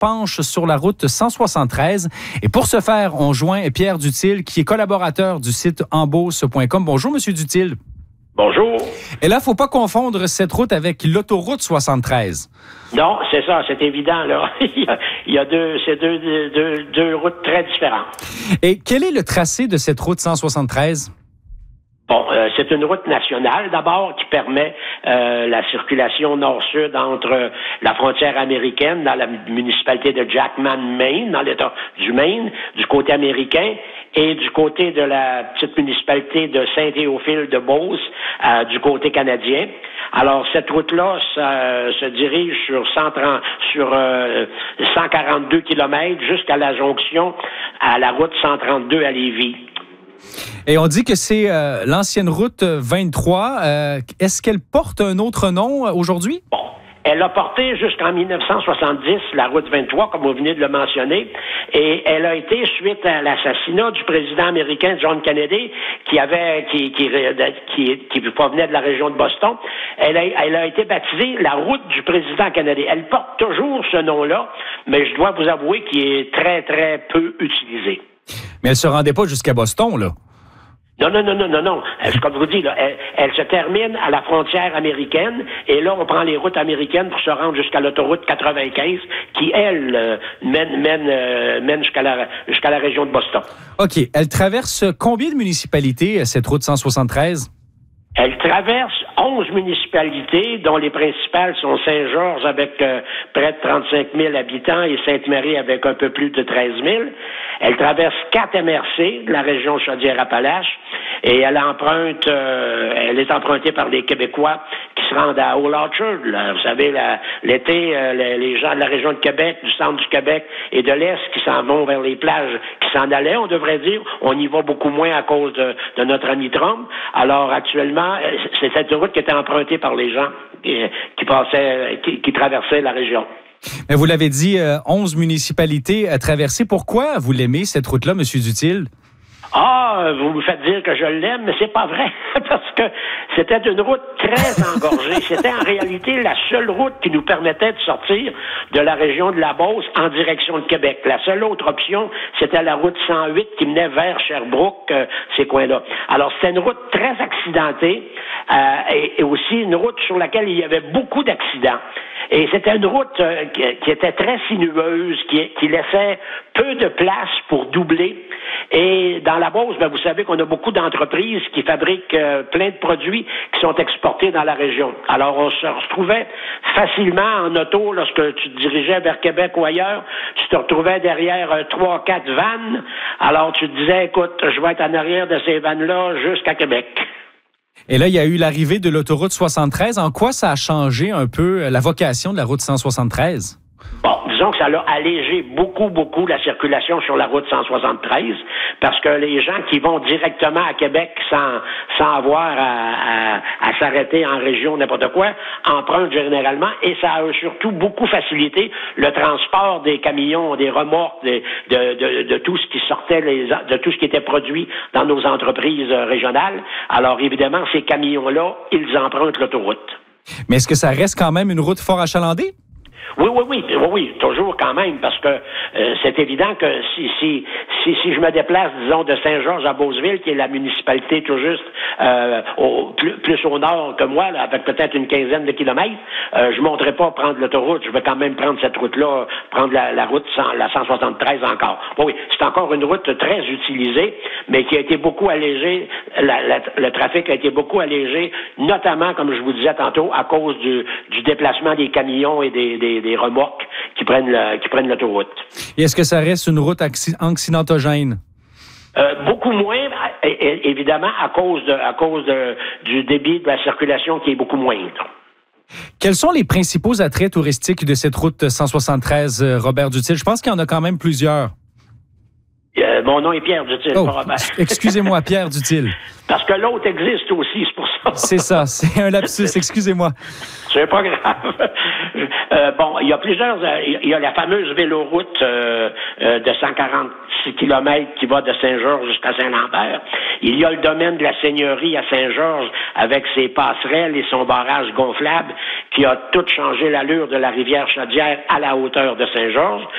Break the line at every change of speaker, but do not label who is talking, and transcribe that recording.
penche sur la route 173. Et pour ce faire, on joint Pierre Dutil, qui est collaborateur du site enbausse.com. Bonjour, Monsieur Dutil.
Bonjour.
Et là, il ne faut pas confondre cette route avec l'autoroute 73.
Non, c'est ça, c'est évident, là. Il y a deux routes très différentes.
Et quel est le tracé de cette route 173?
Bon, c'est une route nationale, d'abord, qui permet la circulation nord-sud entre la frontière américaine, dans la municipalité de Jackman, Maine, dans l'État du Maine, du côté américain, et du côté de la petite municipalité de Saint-Théophile de Beauce, du côté canadien. Alors, cette route-là se dirige sur 142 kilomètres jusqu'à la jonction à la route 132 à Lévis.
Et on dit que c'est l'ancienne route 23. Est-ce qu'elle porte un autre nom aujourd'hui?
Bon. Elle a porté jusqu'en 1970 la route 23, comme vous venez de le mentionner, et elle a été suite à l'assassinat du président américain John Kennedy, qui provenait de la région de Boston. Elle a été baptisée la route du président Kennedy. Elle porte toujours ce nom-là, mais je dois vous avouer qu'il est très, très peu utilisé.
Mais elle se rendait pas jusqu'à Boston, là.
Non. Comme je vous dis, là, elle se termine à la frontière américaine et là, on prend les routes américaines pour se rendre jusqu'à l'autoroute 95 qui, elle, mène jusqu'à la région de Boston.
OK. Elle traverse combien de municipalités, cette route 173?
Elle traverse 11 municipalités, dont les principales sont Saint-Georges avec près de 35 000 habitants et Sainte-Marie avec un peu plus de 13 000. Elle traverse 4 MRC de la région Chaudière-Appalaches et elle est empruntée par les Québécois qui se rendent à Old Orchard. Là. Vous savez, l'été, les gens de la région de Québec, du centre du Québec et de l'Est qui s'en vont vers les plages, qui s'en allaient, on devrait dire. On y va beaucoup moins à cause de notre ami Trump. Alors, actuellement, c'est cette route qui était empruntée par les gens qui traversaient la région.
Mais vous l'avez dit, 11 municipalités à traverser. Pourquoi vous l'aimez, cette route-là, M. Dutil?
Vous me faites dire que je l'aime, mais c'est pas vrai, parce que c'était une route très engorgée. C'était en réalité la seule route qui nous permettait de sortir de la région de la Beauce en direction de Québec. La seule autre option, c'était la route 108 qui menait vers Sherbrooke, ces coins-là. Alors, c'était une route très accidentée et aussi une route sur laquelle il y avait beaucoup d'accidents. Et c'était une route qui était très sinueuse, qui laissait peu de place pour doubler. Et dans la Beauce, vous savez qu'on a beaucoup d'entreprises qui fabriquent plein de produits qui sont exportés dans la région. Alors, on se retrouvait facilement en auto lorsque tu te dirigeais vers Québec ou ailleurs. Tu te retrouvais derrière 3-4 vannes. Alors, tu te disais, écoute, je vais être en arrière de ces vannes-là jusqu'à Québec.
Et là, il y a eu l'arrivée de l'autoroute 73. En quoi ça a changé un peu la vocation de la route 173?
Bon, disons que ça a allégé beaucoup la circulation sur la route 173 parce que les gens qui vont directement à Québec sans avoir à s'arrêter en région, n'importe quoi, empruntent généralement et ça a surtout beaucoup facilité le transport des camions, des remorques, de tout ce qui sortait, de tout ce qui était produit dans nos entreprises régionales. Alors évidemment, ces camions-là, ils empruntent l'autoroute.
Mais est-ce que ça reste quand même une route fort achalandée?
Oui, toujours quand même, parce que c'est évident que si je me déplace, disons, de Saint-Georges à Beauceville, qui est la municipalité tout juste plus au nord que moi, là, avec peut-être une quinzaine de kilomètres, je monterai pas prendre l'autoroute, je vais quand même prendre cette route-là, prendre la route, la 173 encore. Oui, c'est encore une route très utilisée, mais qui a été beaucoup allégée, le trafic a été beaucoup allégé, notamment, comme je vous disais tantôt, à cause du déplacement des camions et des remorques qui prennent l'autoroute. Et
est-ce que ça reste une route accidentogène?
Beaucoup moins, évidemment, à cause du débit de la circulation qui est beaucoup moindre.
Quels sont les principaux attraits touristiques de cette route 173, Robert Dutil? Je pense qu'il y en a quand même plusieurs.
Mon nom est Pierre Dutil,
pas
Robert.
Excusez-moi, Pierre Dutil.
Parce que l'autre existe aussi, c'est pour ça.
C'est ça, c'est un lapsus, excusez-moi.
C'est pas grave. Il y a la fameuse véloroute de 146 kilomètres qui va de Saint-Georges jusqu'à Saint-Lambert. Il y a le domaine de la Seigneurie à Saint-Georges avec ses passerelles et son barrage gonflable qui a tout changé l'allure de la rivière Chaudière à la hauteur de Saint-Georges.